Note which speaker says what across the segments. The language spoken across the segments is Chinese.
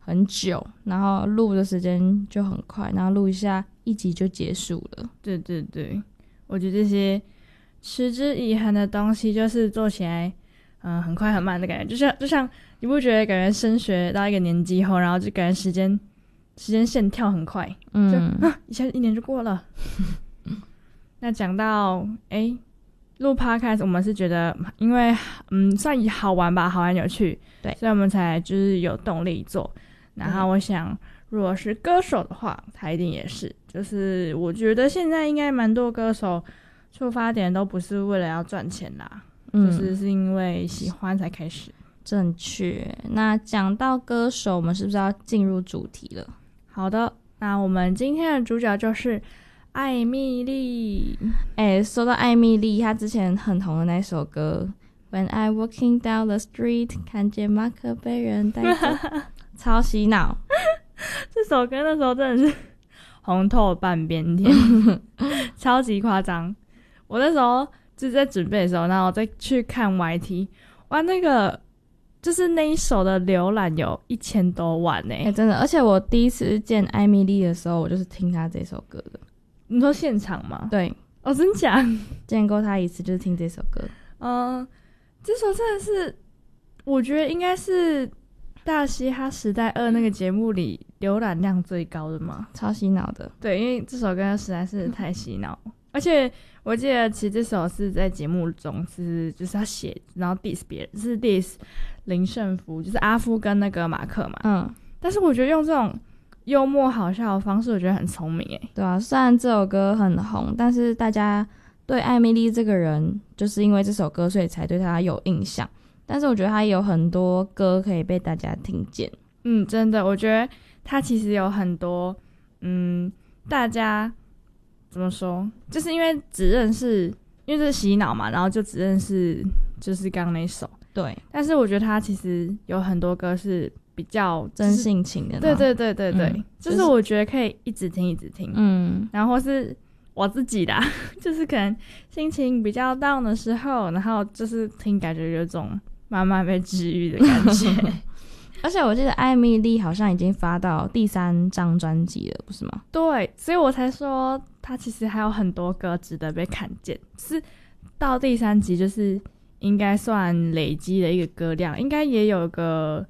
Speaker 1: 很久，然后录的时间就很快，然后录一下一集就结束了。
Speaker 2: 对对对，我觉得这些持之以恒的东西就是做起来很快很慢的感觉，就像你不觉得感觉升学到一个年纪后，然后就感觉时间线跳很快，就一下1年就过了。那讲到录 podcast 我们是觉得因为算好玩吧，好玩有趣，
Speaker 1: 对，
Speaker 2: 所以我们才就是有动力做。然后我想如果是歌手的话，他一定也是，就是我觉得现在应该蛮多歌手出发点都不是为了要赚钱啦，就是因为喜欢才开始。
Speaker 1: 正确。那讲到歌手，我们是不是要进入主题了？
Speaker 2: 好的，那我们今天的主角就是艾蜜莉。
Speaker 1: 说到艾蜜莉，她之前很红的那首歌 When I Walking Down the Street 看见马克被人带走超洗脑。
Speaker 2: 这首歌那时候真的是红透半边天超级夸张。我那时候就是在准备的时候，然后再去看 YT， 哇，那个就是那一首的浏览有1000多万
Speaker 1: 真的。而且我第一次见艾蜜莉的时候，我就是听她这首歌的。
Speaker 2: 你说现场吗？
Speaker 1: 对。
Speaker 2: 哦，真假？
Speaker 1: 见过她一次就是听这首歌。
Speaker 2: 这首真的是我觉得应该是大嘻哈时代2那个节目里浏览量最高的嘛，
Speaker 1: 超洗脑的。
Speaker 2: 对，因为这首歌实在是太洗脑。而且我记得其实这首是在节目中就是他写然后 diss 别人，是 diss 林胜福，就是阿夫跟那个马克嘛。但是我觉得用这种幽默好笑的方式，我觉得很聪明
Speaker 1: 对啊，虽然这首歌很红，但是大家对艾蜜莉这个人就是因为这首歌所以才对她有印象，但是我觉得她也有很多歌可以被大家听见。
Speaker 2: 真的，我觉得她其实有很多大家怎么说，就是因为只认识，因为这是洗脑嘛，然后就只认识就是刚刚那首。
Speaker 1: 对，
Speaker 2: 但是我觉得她其实有很多歌是比较
Speaker 1: 真性情的。
Speaker 2: 对对对对对，就是我觉得可以一直听一直听。然后或是我自己的就是可能心情比较 down 的时候，然后就是听，感觉有种慢慢被治愈的感觉。
Speaker 1: 而且我记得艾蜜莉好像已经发到第3张专辑了，不是吗？
Speaker 2: 对，所以我才说她其实还有很多歌值得被看见，是到第3集就是应该算累积的一个歌量，应该也有个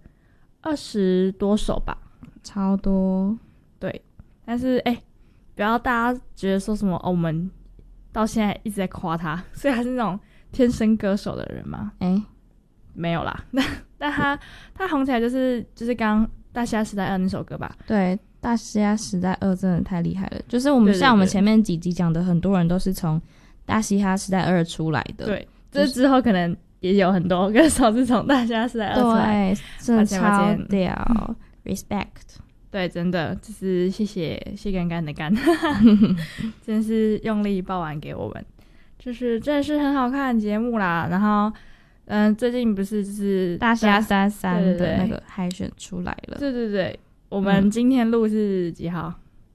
Speaker 2: 20多首吧，
Speaker 1: 超多。
Speaker 2: 对，但是不要大家觉得说什么我们到现在一直在夸他，所以他是那种天生歌手的人吗？没有啦。但他红起来就是刚大嘻哈时代2那首歌吧。
Speaker 1: 对，大嘻哈时代2真的太厉害了，就是我们像我们前面几集讲的，很多人都是从大嘻哈时代2出来的。
Speaker 2: 对，这之后可能也有很多歌手是从大嘻哈时代2出来。
Speaker 1: 对，真的超屌respect。
Speaker 2: 对，真的就是谢干干的干真是用力爆完给我们，就是真的是很好看的节目啦。然后最近不是就是
Speaker 1: 大嘻哈33的那个海选出来了。
Speaker 2: 对对对，我们今天录是几号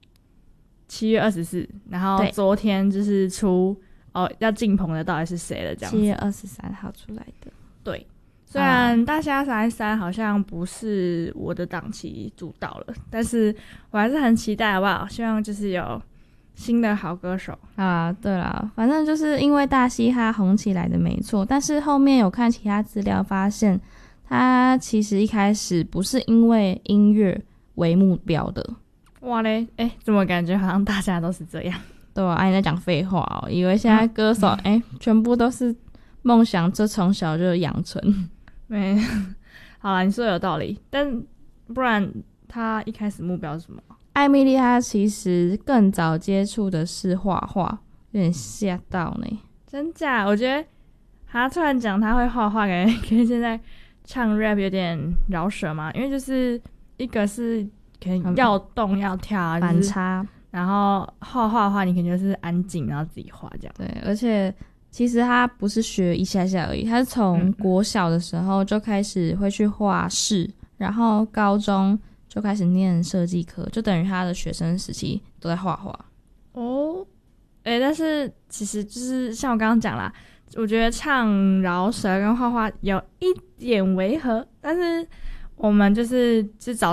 Speaker 2: ？7月24，然后昨天就是出要进棚的到底是谁了这样子。
Speaker 1: 7月23号出来的。
Speaker 2: 对，虽然大嘻哈33好像不是我的档期主导了，但是我还是很期待，好不好？希望就是有新的好歌手
Speaker 1: 啊。对啦，反正就是因为大嘻哈红起来的没错，但是后面有看其他资料发现，他其实一开始不是因为音乐为目标的。
Speaker 2: 哇嘞，怎么感觉好像大家都是这样？
Speaker 1: 对啊，你在讲废话哦，以为现在歌手全部都是梦想，就从小就养成。
Speaker 2: 没，好啦，你说有道理，但不然他一开始目标是什么？
Speaker 1: 艾蜜莉她其实更早接触的是画画，有点吓到呢。
Speaker 2: 真假？我觉得他突然讲他会画画，感觉跟现在唱 rap 有点饶舌嘛，因为就是一个是可能要动要跳
Speaker 1: 反差，
Speaker 2: 然后画画的话，你可能就是安静，然后自己画这样。
Speaker 1: 对，而且其实他不是学一下下而已，他是从国小的时候就开始会去画室，然后高中就开始念设计科，就等于他的学生时期都在画画。
Speaker 2: 但是其实就是像我刚刚讲啦，我觉得唱饶舌跟画画有一点违和，但是我们就是找